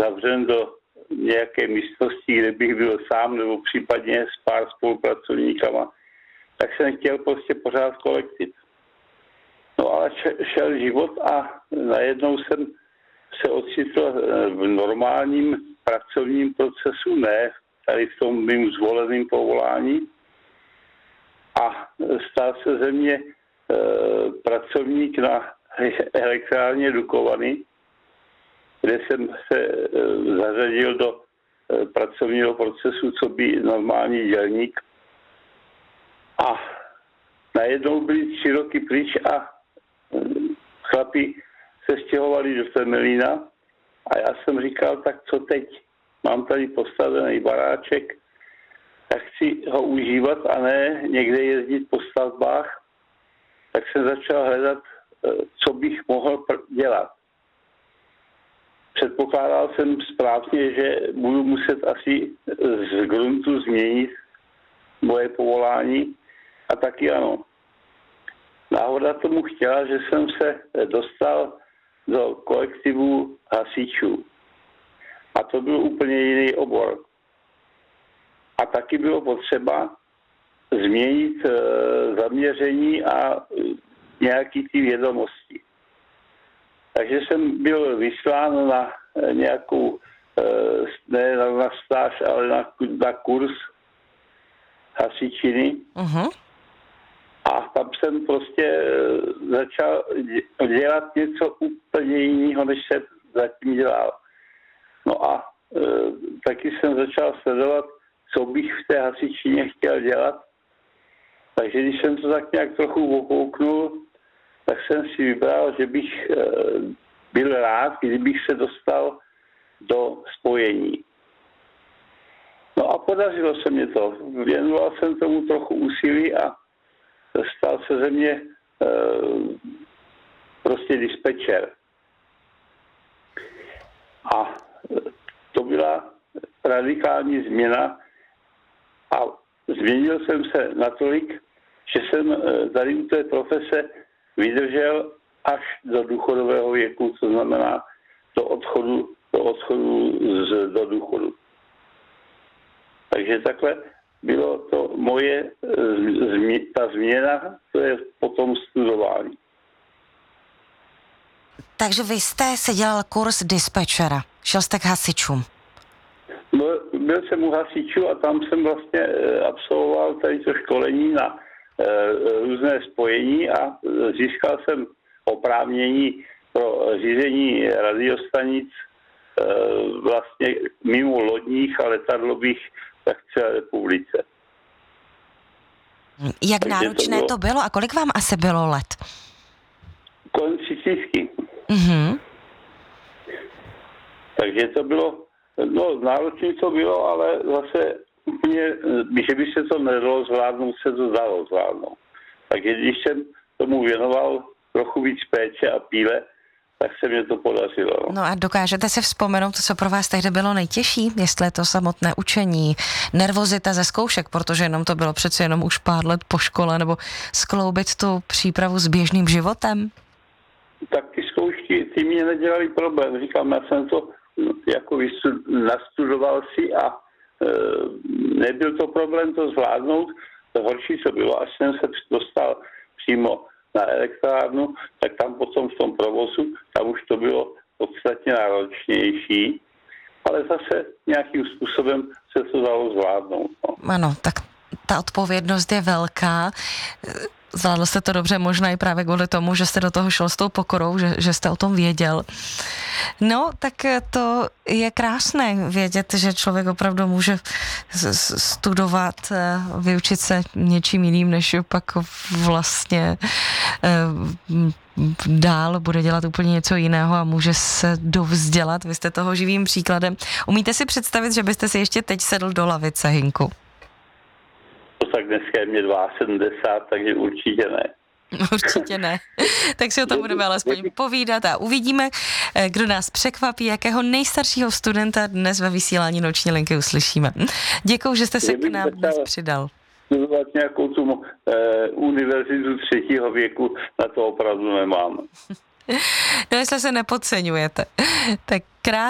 zavřen do nějaké místnosti, kde bych byl sám nebo případně s pár spolupracovníkama, tak jsem chtěl prostě pořád kolektiv. No ale šel život a najednou jsem se ocitl v normálním pracovním procesu, ne tady v tom mým zvoleným povolání. A stal se ze mě pracovník na elektrárně Dukovany, kde jsem se zařadil do pracovního procesu, co by normální dělník. A najednou byli 3 roky pryč a chlapi se stěhovali do Temelína a já jsem říkal, tak co teď? Mám tady postavený baráček, tak chci ho užívat a ne někde jezdit po stavbách. Tak jsem začal hledat, co bych mohl dělat. Předpokládal jsem správně, že budu muset asi z gruntu změnit moje povolání a taky ano. Náhoda tomu chtěla, že jsem se dostal do kolektivu hasičů. A to byl úplně jiný obor. A taky bylo potřeba změnit zaměření a nějaký ty vědomosti. Takže jsem byl vyslán na nějakou, ne na stáž, ale na kurz hasičiny. Uh-huh. A tam jsem prostě začal dělat něco úplně jiného, než jsem zatím dělal. No a taky jsem začal sledovat, co bych v té hasičině chtěl dělat. Takže když jsem to tak nějak trochu okouknul, tak jsem si vybral, že bych byl rád, kdybych se dostal do spojení. No a podařilo se mi to. Věnoval jsem tomu trochu úsilí a stal se ze mě prostě dispečer. A to byla radikální změna a změnil jsem se natolik, že jsem tady u té profese vydržel až do důchodového věku, co znamená do odchodu do důchodu. Takže takhle bylo to moje, ta změna, to je potom studování. Takže vy jste si dělal kurz dispečera, šel jste k hasičům. Byl jsem u hasičů a tam jsem vlastně absolvoval tady to školení na různé spojení a získal jsem oprávnění pro řízení radiostanic vlastně mimo lodních a letadlových tak v celé republice. Jak náročné to bylo a kolik vám asi bylo let? Kolem 30. Mm-hmm. Takže to bylo, náročné to bylo, ale zase úplně, že by se to nedalo zvládnout, se to dalo zvládnout. Takže když jsem tomu věnoval trochu víc péče a píle, tak se mě to podařilo. No a dokážete si vzpomenout, co pro vás tehdy bylo nejtěžší? Jestli je to samotné učení, nervozita ze zkoušek, protože jenom to bylo přece jenom už pár let po škole, nebo skloubit tu přípravu s běžným životem? Tak ty zkoušky, ty mě nedělaly problém. Říkám, já jsem to jako nastudoval si a nebyl to problém to zvládnout. To horší, co bylo, až jsem se dostal přímo na elektrárnu, tak tam potom v tom provozu, tam už to bylo podstatně náročnější, ale zase nějakým způsobem se to dalo zvládnout. No. Ano, tak ta odpovědnost je velká. Zvládl jste to dobře, možná i právě kvůli tomu, že jste do toho šel s tou pokorou, že jste o tom věděl. No, tak to je krásné vědět, že člověk opravdu může studovat, vyučit se něčím jiným, než pak vlastně dál bude dělat úplně něco jiného a může se dovzdělat. Vy jste toho živým příkladem. Umíte si představit, že byste si ještě teď sedl do lavice, Hynku? Tak dneska je mě 72, takže určitě ne. Určitě ne. Tak si o tom budeme alespoň povídat a uvidíme, kdo nás překvapí, jakého nejstaršího studenta dnes ve vysílání Noční linky uslyšíme. Děkuju, že jste se k nám dnes přidal. Studovat nějakou tu univerzitu 3. věku, na to opravdu nemám. No, jestli se nepodceňujete. Tak